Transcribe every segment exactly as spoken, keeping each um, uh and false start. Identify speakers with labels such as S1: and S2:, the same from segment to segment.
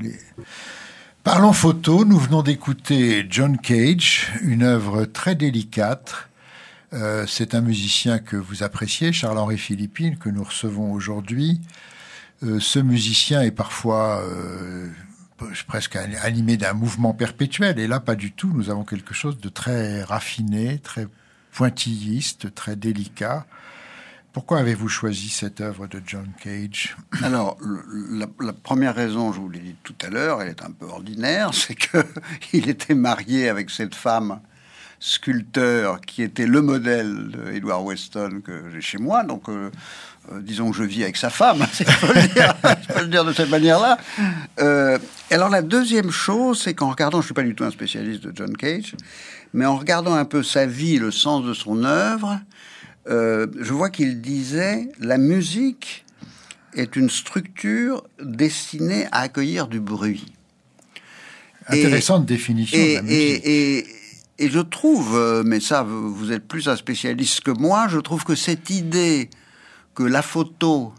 S1: Les... Parlons photo, nous venons d'écouter John Cage, une œuvre très délicate. Euh, c'est un musicien que vous appréciez, Charles-Henri Philippine, que nous recevons aujourd'hui. Euh, ce musicien est parfois euh, presque animé d'un mouvement perpétuel, et là, pas du tout. Nous avons quelque chose de très raffiné, très pointilliste, très délicat. Pourquoi avez-vous choisi cette œuvre de John Cage ?
S2: Alors, la, la première raison, je vous l'ai dit tout à l'heure, elle est un peu ordinaire, c'est que il était marié avec cette femme sculpteur qui était le modèle d'Edward Weston que j'ai chez moi. Donc, euh, euh, disons que je vis avec sa femme, si je peux le dire, je peux le dire de cette manière-là. Euh, alors, la deuxième chose, c'est qu'en regardant, je suis pas du tout un spécialiste de John Cage, mais en regardant un peu sa vie, le sens de son œuvre, Euh, je vois qu'il disait la musique est une structure destinée à accueillir du bruit.
S1: Intéressante et, définition
S2: et,
S1: de la musique.
S2: Et, et, et je trouve, mais ça, vous êtes plus un spécialiste que moi, je trouve que cette idée que la photo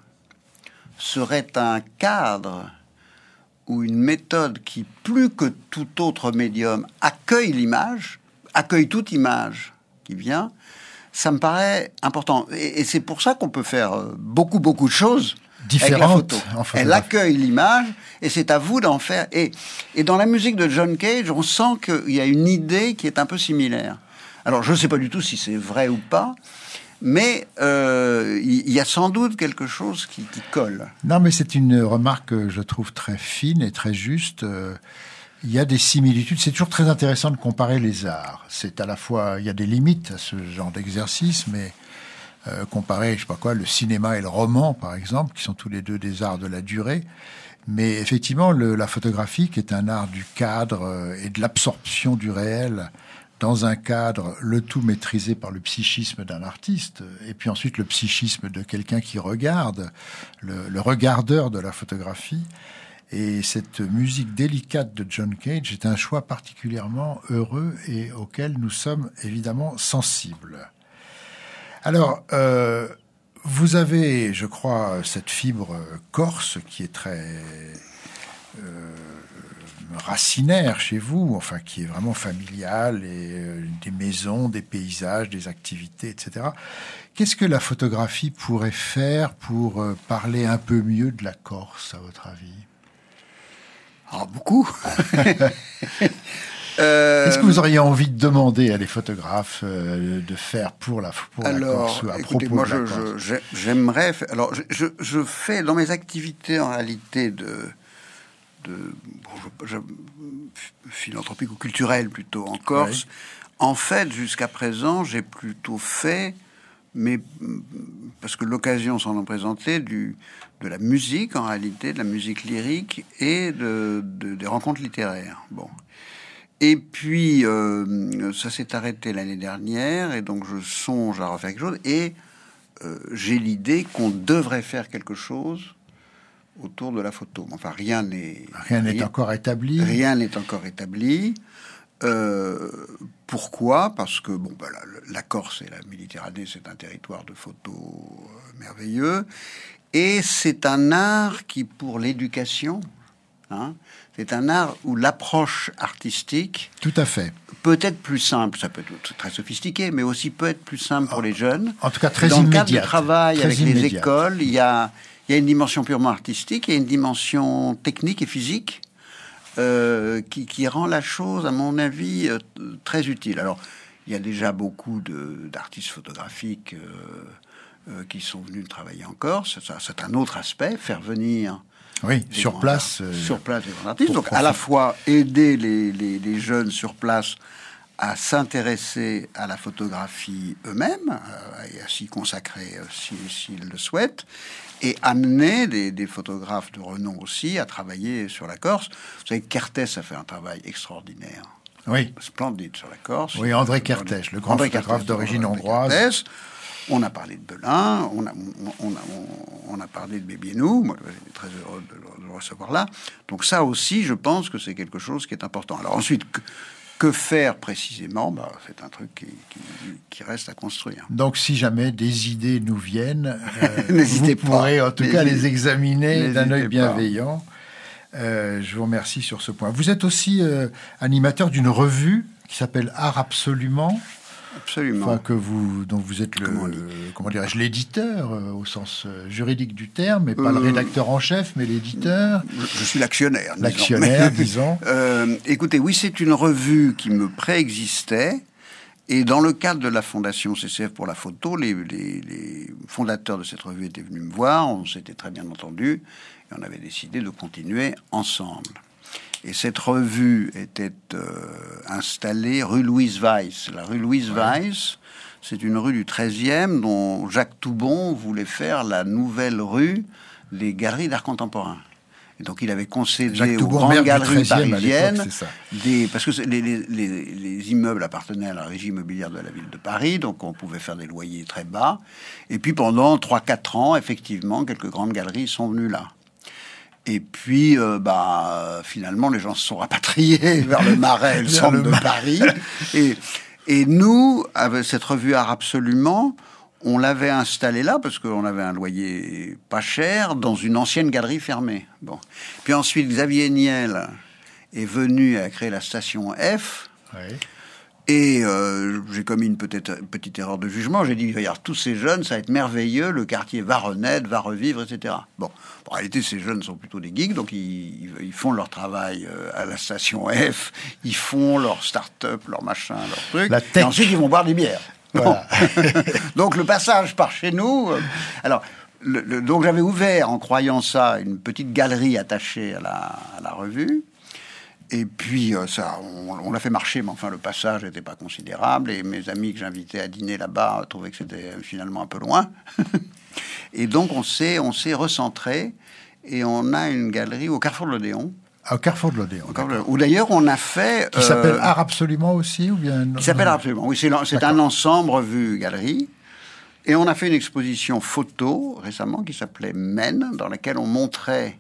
S2: serait un cadre ou une méthode qui, plus que tout autre médium, accueille l'image, accueille toute image qui vient, ça me paraît important. Et, et c'est pour ça qu'on peut faire beaucoup, beaucoup de choses différentes. Avec la photo. Elle accueille l'image et c'est à vous d'en faire. Et, et dans la musique de John Cage, on sent qu'il y a une idée qui est un peu similaire. Alors, je ne sais pas du tout si c'est vrai ou pas, mais euh, il y a sans doute quelque chose qui, qui colle.
S1: Non, mais c'est une remarque que je trouve très fine et très juste. Euh, Il y a des similitudes. C'est toujours très intéressant de comparer les arts. C'est à la fois, il y a des limites à ce genre d'exercice, mais euh, comparer, je sais pas quoi, le cinéma et le roman, par exemple, qui sont tous les deux des arts de la durée. Mais effectivement, le, la photographie, qui est un art du cadre euh, et de l'absorption du réel dans un cadre, le tout maîtrisé par le psychisme d'un artiste, et puis ensuite le psychisme de quelqu'un qui regarde, le, le regardeur de la photographie. Et cette musique délicate de John Cage est un choix particulièrement heureux et auquel nous sommes évidemment sensibles. Alors, euh, vous avez, je crois, cette fibre corse qui est très euh, racinaire chez vous, enfin qui est vraiment familiale, et euh, des maisons, des paysages, des activités, et cetera. Qu'est-ce que la photographie pourrait faire pour euh, parler un peu mieux de la Corse, à votre avis ?
S2: Ah, beaucoup.
S1: euh, Est-ce que vous auriez envie de demander à des photographes euh, de faire pour la, pour
S2: alors,
S1: la Corse ou à
S2: écoutez,
S1: propos
S2: moi,
S1: de la
S2: je,
S1: Corse
S2: je, j'aimerais... Faire, alors, je, je, je fais dans mes activités, en réalité, de... de bon, je, je, philanthropique ou culturelle, plutôt, en Corse. Oui. En fait, jusqu'à présent, j'ai plutôt fait... mais parce que l'occasion s'en est présentée, du, de la musique, en réalité, de la musique lyrique et de, de, des rencontres littéraires. Bon. Et puis, euh, ça s'est arrêté l'année dernière, et donc je songe à refaire quelque chose, et euh, j'ai l'idée qu'on devrait faire quelque chose autour de la photo. Enfin, rien n'est...
S1: Rien n'est encore établi.
S2: Rien n'est encore établi. Euh, pourquoi ? Parce que bon, bah, la, la Corse et la Méditerranée, c'est un territoire de photos euh, merveilleux, et c'est un art qui, pour l'éducation, hein, c'est un art où l'approche artistique,
S1: tout à fait,
S2: peut être plus simple. Ça peut être très sophistiqué, mais aussi peut être plus simple pour les jeunes.
S1: En tout cas, très
S2: Dans
S1: immédiat.
S2: Dans le cadre du travail avec
S1: immédiate.
S2: les écoles, il y a, il y a une dimension purement artistique, il y a une dimension technique et physique. Euh, qui, qui rend la chose, à mon avis, euh, très utile. Alors, il y a déjà beaucoup de, d'artistes photographiques euh, euh, qui sont venus travailler en Corse. Ça, c'est un autre aspect, faire venir...
S1: Oui, sur place.
S2: Art, euh, sur place des grands artistes. Donc, profiter. À la fois aider les, les, les jeunes sur place à s'intéresser à la photographie eux-mêmes euh, et à s'y consacrer euh, si, s'ils le souhaitent, et amener des, des photographes de renom aussi à travailler sur la Corse. Vous savez, Kertész a fait un travail extraordinaire.
S1: Oui.
S2: Splendide sur la Corse.
S1: Oui, André Kertész, le grand André photographe Kertész, d'origine hongroise.
S2: Kertész. On a parlé de Belin, on a, on, on a, on a parlé de Bébiénou. Moi, j'étais très heureux de le recevoir là. Donc ça aussi, je pense que c'est quelque chose qui est important. Alors ensuite... Que, Que faire précisément, bah, c'est un truc qui, qui, qui reste à construire.
S1: Donc, si jamais des idées nous viennent, euh,
S2: n'hésitez
S1: vous pourrez
S2: pas.
S1: en tout cas les examiner d'un œil bienveillant. Euh, je vous remercie sur ce point. Vous êtes aussi euh, animateur d'une revue qui s'appelle Art Absolument.
S2: Absolument.
S1: Enfin, que vous, dont vous êtes le,
S2: comment,
S1: le, comment dirais-je, l'éditeur euh, au sens euh, juridique du terme, mais pas euh, le rédacteur en chef, mais l'éditeur.
S2: Je, je suis l'actionnaire.
S1: L'actionnaire,
S2: disons.
S1: disons.
S2: Euh, écoutez, oui, c'est une revue qui me préexistait. Et dans le cadre de la fondation C C F pour la photo, les, les, les fondateurs de cette revue étaient venus me voir, on s'était très bien entendu, et on avait décidé de continuer ensemble. Et cette revue était euh, installée rue Louise Weiss. La rue Louise ouais. Weiss, c'est une rue du treizième dont Jacques Toubon voulait faire la nouvelle rue des galeries d'art contemporain. Et donc il avait concédé
S1: Jacques
S2: aux
S1: Toubon,
S2: grandes galeries parisiennes,
S1: c'est ça.
S2: Des, parce que les, les, les, les immeubles appartenaient à la régie immobilière de la ville de Paris, donc on pouvait faire des loyers très bas. Et puis pendant trois quatre ans, effectivement, quelques grandes galeries sont venues là. Et puis, euh, bah, finalement, les gens se sont rapatriés vers le Marais, le centre de Paris. Et, et nous, avec cette revue Art Absolument, on l'avait installée là parce qu'on avait un loyer pas cher dans une ancienne galerie fermée. Bon. Puis ensuite, Xavier Niel est venu à créer la station F.
S1: Oui.
S2: Et euh, j'ai commis une petite, petite erreur de jugement. J'ai dit, regarde, tous ces jeunes, ça va être merveilleux, le quartier va renaître, va revivre, et cetera. Bon, en réalité, ces jeunes sont plutôt des geeks, donc ils, ils font leur travail à la station F, ils font leur start-up, leur machin, leur truc,
S1: la tech.
S2: Et ensuite ils vont boire des bières. Voilà. Donc le passage par chez nous... Euh, alors, le, le, donc j'avais ouvert, en croyant ça, une petite galerie attachée à la, à la revue. Et puis, euh, ça, on, on l'a fait marcher, mais enfin, le passage n'était pas considérable. Et mes amis que j'invitais à dîner là-bas trouvaient que c'était finalement un peu loin. Et donc, on s'est, on s'est recentré. Et on a une galerie au Carrefour de l'Odéon.
S1: Au Carrefour de l'Odéon.
S2: Où d'ailleurs, on a fait...
S1: Qui euh, s'appelle Art Absolument aussi ou bien...
S2: Qui s'appelle Art Absolument, oui. C'est, c'est un ensemble revue-galerie. Et on a fait une exposition photo récemment qui s'appelait Men, dans laquelle on montrait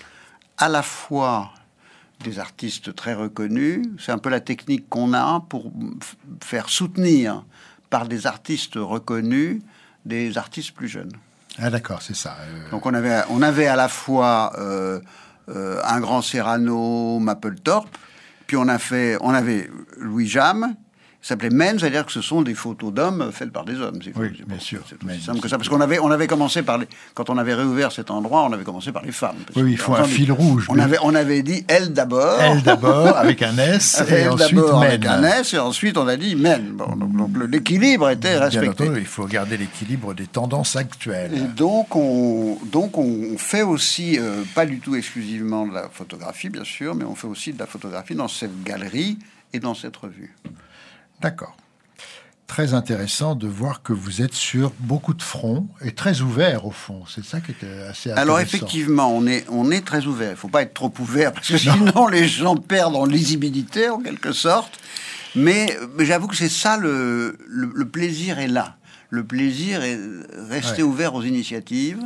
S2: à la fois... des artistes très reconnus. C'est un peu la technique qu'on a pour f- faire soutenir par des artistes reconnus des artistes plus jeunes.
S1: Ah d'accord, c'est ça. Euh...
S2: Donc on avait, on avait à la fois euh, euh, un grand Serrano, Mapplethorpe, puis on a fait, on avait Louis Jamme. Ça s'appelait Men, c'est-à-dire que ce sont des photos d'hommes faites par des hommes. C'est
S1: oui,
S2: c'est
S1: bien
S2: pour,
S1: sûr.
S2: C'est aussi simple que ça. Parce qu'on avait, on avait commencé par les... Quand on avait réouvert cet endroit, on avait commencé par les femmes.
S1: Oui, il faut un fil rouge.
S2: On, mais... avait, on avait dit elle d'abord.
S1: Elle d'abord, avec un S, et
S2: elle
S1: ensuite
S2: d'abord
S1: Men.
S2: avec un S, et ensuite on a dit Men. Bon, donc, donc l'équilibre était respecté.
S1: Bien entendu, il faut garder l'équilibre des tendances actuelles.
S2: Et donc, on, donc on fait aussi, euh, pas du tout exclusivement de la photographie, bien sûr, mais on fait aussi de la photographie dans cette galerie et dans cette revue.
S1: D'accord. Très intéressant de voir que vous êtes sur beaucoup de fronts et très ouvert au fond. C'est ça qui était assez intéressant.
S2: Alors effectivement, on est, on est très ouvert. Il ne faut pas être trop ouvert parce que sinon non. les gens perdent en lisibilité en quelque sorte. Mais, mais j'avoue que c'est ça, le, le, le plaisir est là. Le plaisir est rester ouais. ouvert aux initiatives,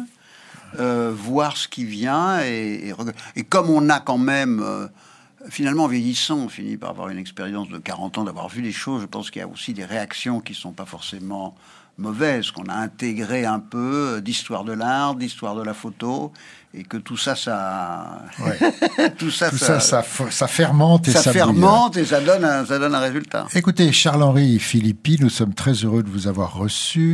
S2: euh, voir ce qui vient. Et, et, et comme on a quand même... Euh, Finalement, en vieillissant, on finit par avoir une expérience de quarante ans, d'avoir vu les choses. Je pense qu'il y a aussi des réactions qui ne sont pas forcément mauvaises, qu'on a intégré un peu d'histoire de l'art, d'histoire de la photo, et que tout ça, ça...
S1: Ouais.
S2: tout ça,
S1: tout
S2: ça,
S1: ça, ça, ça fermente et ça,
S2: ça fermente et ça donne, un, ça donne un résultat.
S1: Écoutez, Charles-Henri Philippi, nous sommes très heureux de vous avoir reçu.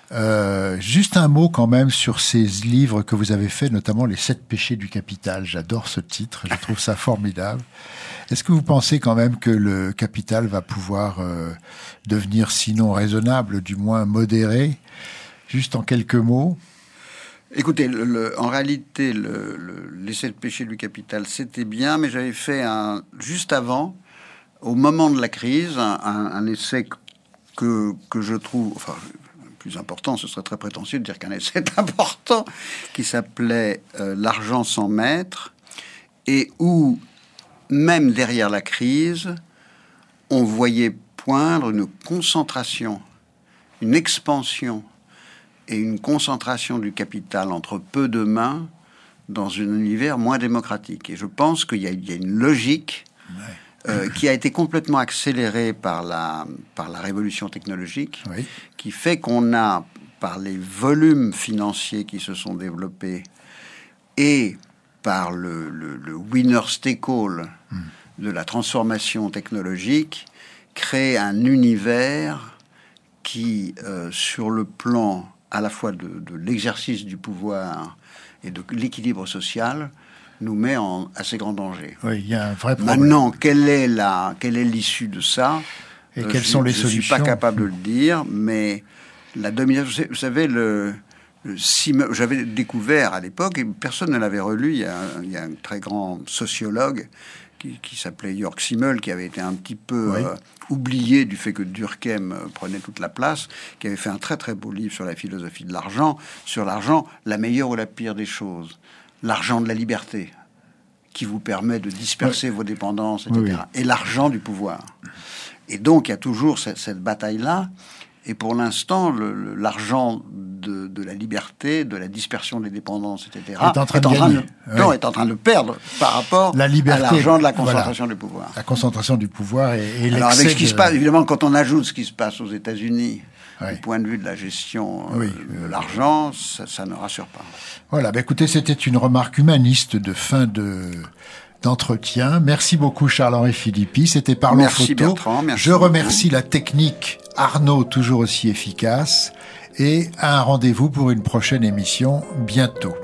S1: Euh, juste un mot quand même sur ces livres que vous avez faits, notamment Les Sept Péchés du Capital. J'adore ce titre, je trouve ça formidable. Est-ce que vous pensez quand même que le capital va pouvoir euh, devenir sinon raisonnable, du moins modéré? Juste en quelques mots.
S2: Écoutez, le, le, en réalité, le, le, Les Sept Péchés du Capital, c'était bien, mais j'avais fait un, juste avant, au moment de la crise, un, un, un essai que, que je trouve... Enfin, plus important, ce serait très prétentieux de dire qu'un essai est important, qui s'appelait euh, L'argent sans maître, et où, même derrière la crise, on voyait poindre une concentration, une expansion et une concentration du capital entre peu de mains dans un univers moins démocratique. Et je pense qu'il y a, il y a une logique... Ouais. Euh, qui a été complètement accéléré par la, par la révolution technologique,
S1: oui.
S2: qui fait qu'on a, par les volumes financiers qui se sont développés et par le, le, le winner's take all mmh. de la transformation technologique, crée un univers qui, euh, sur le plan à la fois de, de l'exercice du pouvoir et de l'équilibre social, nous met en assez grand danger.
S1: Oui, il y a un vrai problème.
S2: Maintenant, quelle est la, quelle est l'issue de ça ?
S1: Et
S2: euh,
S1: quelles
S2: je,
S1: sont les
S2: je
S1: solutions ?
S2: Je suis pas capable de le dire, mais la domination. Vous savez, le, le j'avais découvert à l'époque, et personne ne l'avait relu. Il y a, il y a un très grand sociologue qui, qui s'appelait Jörg Simmel, qui avait été un petit peu oui. euh, oublié du fait que Durkheim euh, prenait toute la place, qui avait fait un très très beau livre sur la philosophie de l'argent, sur l'argent, la meilleure ou la pire des choses. L'argent de la liberté, qui vous permet de disperser oui. vos dépendances, et cetera. Oui, oui. Et l'argent du pouvoir. Et donc, il y a toujours cette, cette bataille-là. Et pour l'instant, le, le, l'argent de, de la liberté, de la dispersion des dépendances, et cetera,
S1: est en train,
S2: est
S1: de,
S2: en train, de,
S1: oui.
S2: non, est en train de perdre par rapport la liberté, à l'argent de la concentration
S1: voilà.
S2: du pouvoir.
S1: La concentration du pouvoir et, et
S2: Alors, avec ce qui
S1: de...
S2: se passe, évidemment, quand on ajoute ce qui se passe aux États-Unis,
S1: oui.
S2: du point de vue de la gestion euh,
S1: oui.
S2: de l'argent, ça, ça ne rassure pas.
S1: Voilà, bah écoutez, c'était une remarque humaniste de fin de d'entretien. Merci beaucoup Charles-Henri Philippi, c'était Parlons
S2: merci
S1: Photo.
S2: Bertrand, merci
S1: Je
S2: beaucoup.
S1: remercie la technique Arnaud, toujours aussi efficace, et un rendez-vous pour une prochaine émission bientôt.